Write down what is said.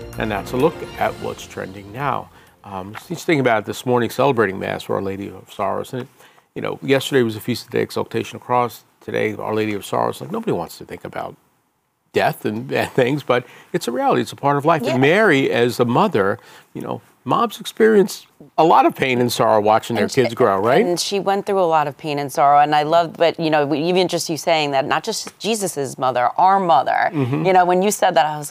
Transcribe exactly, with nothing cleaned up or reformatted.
And that's a look at what's trending now. Um, just thinking about it this morning, celebrating Mass for Our Lady of Sorrows. And, it, you know, yesterday was the Feast of the Exaltation of the Cross. Today, Our Lady of Sorrows. Like, nobody wants to think about death and bad things, but it's a reality. It's a part of life. Yeah. And Mary, as a mother, you know, moms experience a lot of pain and sorrow watching their and kids she, grow, right? And she went through a lot of pain and sorrow. And I love, but, you know, even just you saying that, not just Jesus's mother, our mother, mm-hmm. you know, when you said that, I was